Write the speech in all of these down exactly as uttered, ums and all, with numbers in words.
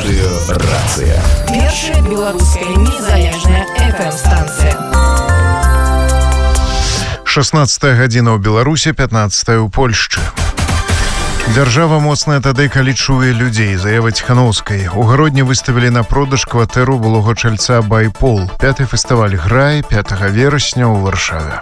Радыёрацыя. Першая беларуская незалежная эф эм-станцыя. шаснаццатая гадзіна ў Беларусі, пятнаццатая ў Польшчы. Дзяржава моцная тады, калі чуе людзей, заява Ціханаўскай. У гародні выставілі на продаж кватэру былога чальца «Байпол». Пяты фестываль «Грай» пятага верасня ў Варшаве.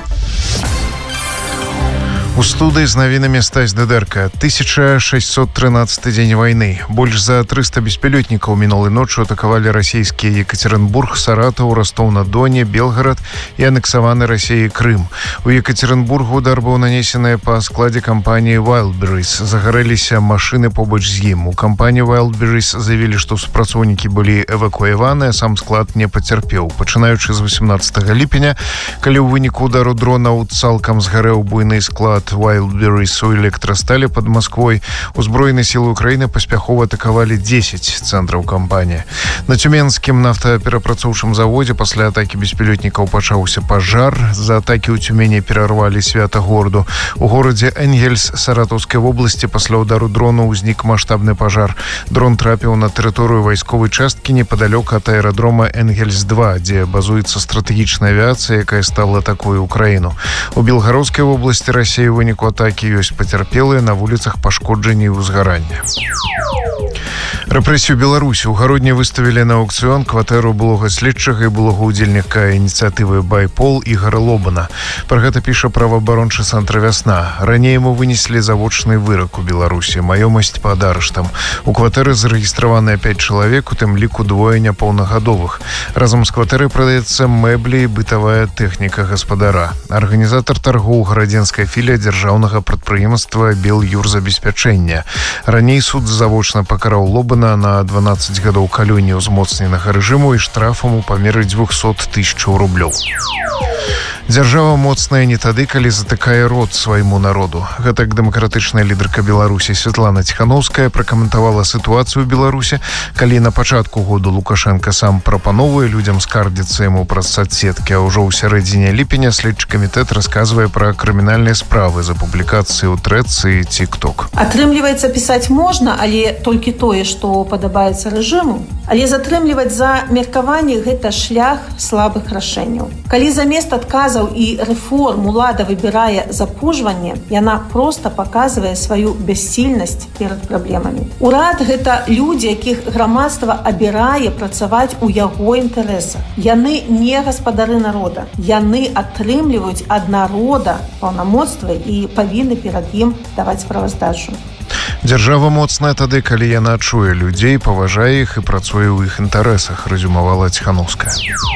У студыі з навінамі Стась Дыдэрка. тысяча шэсцьсот трынаццаты дзень вайны. Больш за трыста беспілётнікаў мінулай ноччу атакавалі расійскія Екатеринбург, Саратаў, Ростов-на-Доне, Белгарад і анексаваны Расіяй Крым. У Екатеринбургу удар быў нанесены па складзе кампаніі Wildberries. Загарэліся машыны побач з ім. У кампаніі Wildberries заявілі, што супрацоўнікі былі эвакуяваны, а сам склад не пацярпеў. Пачынаючы з васемнаццатага ліпеня, калі ў выніку удару дронаў цалкам згарэў буйны склад Wildberries у электрасталі пад Масквой, узброеныя сілы Украіны паспяхова атакавалі дзесяць цэнтраў кампаніі. На Цюменскім нафтаперапрацоўчым заводзе пасля атакі беспілётнікаў пачаўся пажар. За атакі ў Цюмені перарвалі свята гораду. У горадзе Энгельс Саратаўскай вобласці пасля удару дрону ўзнік маштабны пажар. Дрон трапіў на тэрыторыю вайсковай часткі непадалёк ад аэрадрома Энгельс два, дзе базуецца стратэгічная авіяцыя, якая стала такой Украіну. У Белгародскай вобласці Расіі у выніку атакі ёсць пацярпелыя, на вуліцах пашкоджанні і ўзгарання. Рэпрэсію Беларусі. У гародні выставілі на аукцыён кватэру былога следчага і былога удзельніка ініцыятывы «Байпол» Ігара Лобана. Пра гэта піша праваабарончы цэнтр «Вясна». Раней яму вынеслі завочны вырак у Беларусі, маёмасць пад арыштам. У кватэры зарэгістраваныя пяць чалавек, у тым ліку двое няпаўнагадовых. Разам з кватэрай прадаецца мэблі і бытавая тэхніка гаспадара. Арганізатар таргоў гарадзенская філія дзяржаўнага прадпрыемства «Белюрзабеспячэння». Раней суд завочна пакараў Лобана на дванаццаць гадоў калоніі ўзмоцненага рэжыму і штрафам у памеры дзвюсот тысячаў рублёў. Дзяржава моцная не тады, калі затыкае рот свайму народу. Гэтак дэмакратычная лідарка Беларусі Святлана Ціханаўская пракаментавала сітуацыю ў Беларусі, калі на пачатку году Лукашенко сам прапановуе людзям скардзіцца яму праз сацсеткі, а ўжо ў сярэдзіне ліпеня следчы камітэт расказвае пра крымінальныя справы за публікацыі ў Трэцы і Тік-Ток. Атрымліваецца, пісаць можна, але толькі тое, што падабаецца рэжыму. Але затрымліваць за меркаванне гэта шлях слабых рашэнняў. Калі замест адказаў і рэформ улада выбірае запужванне, яна проста паказвае сваю бяссільнасць перад праблемамі. Урад – гэта людзі, якіх грамадства абірае працаваць у яго інтарэсах. Яны не гаспадары народа. Яны атрымліваюць ад народа паўнамоцтва і павінны перад ім даваць справаздачу. Дзяржава моцная тады, калі яна чуе людзей, паважае іх і працуе ў іх інтарэсах, рэзюмавала Ціханаўская.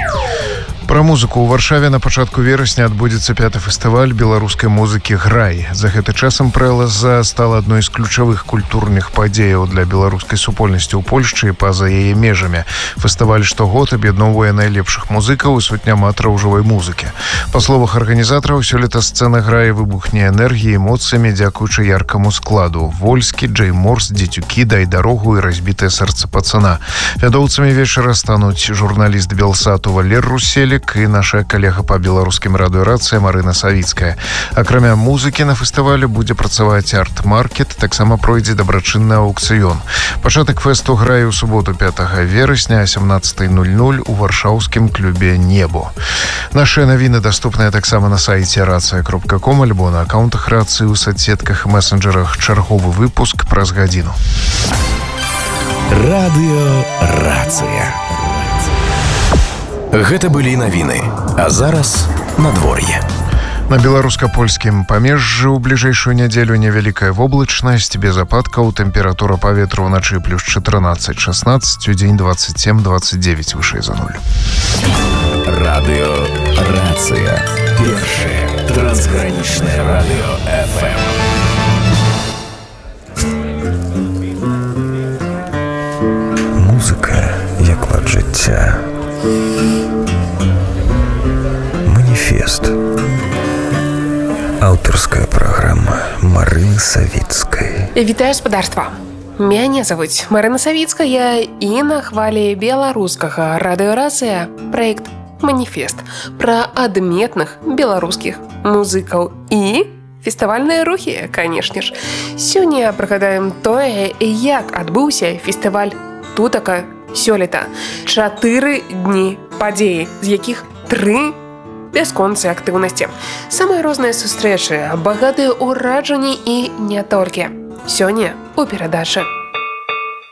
Пра музыку. У Варшаве на пачатку верасня адбудзецца пяты фестываль беларускай музыкі «Грай». За гэты час імпрэза стала адной з ключавых культурных падзеяў для беларускай супольнасці ў Польшчы і па-за яе межамі. Фестываль штогод аб'ядноўвае найлепшых музыкаў і сотня аматараў жывой музыкі. Па словах арганізатараў, сёлета сцэна «Грай» выбухне энергіяй і эмоцыямі дзякуючы яркаму складу. Вольскі, Джей Морс, Дзецюкі, Дай дарогу і разбітае сэрца пацана. Вядоўцамі вечара стануць журналіст Белсату Валер Русель і наша калега па беларускім радыёрацыі Марына Савіцкая. Акрамя музыкі на фестывале будзе працаваць арт-маркет, таксама пройдзе дабрачынны аукцыён. Пачатак фэсту «Грай» у суботу пятага верасня а сямнаццатая нуль-нуль у варшаўскім клубе «Небо». Нашыя навіны даступныя таксама на сайце рацыя кропка ком альбо на акаунтах рацыі ў соцсетках і месенджерах. Чарговы выпуск праз гадзіну. Радыёрацыя. Гэта былі навіны, а зараз надвор'е. На беларуска-польскім памежжы ў бліжэйшую нядзелю невялікая воблачнасць, без ападкаў, тэмпература паветра ўначы плюс чатырнаццаць шаснаццаць, удзень дваццаць сем дваццаць дзевяць вышэй за нуль. Радыёрацыя. Першае трансгранічнае радыё эф эм. Музыка як лад жыцця. Маніфест. Аўтарская праграма Марыны Савіцкай. Вітаю гаспадарства. Мяне завуць Марына Савіцкая і на хвалі беларускага радыёрацыя праект «Маніфест» пра адметных беларускіх музыкаў і фестывальныя рухі, канешне ж. Сёння прагадаем тое, як адбыўся фестываль тутака сёлета. Чатыры дні падзеі, з якіх тры бясконцай актыўнасці. Самыя розныя сустрэчы, багатыя ўраджанні і не толькі. Сёння у перадачы.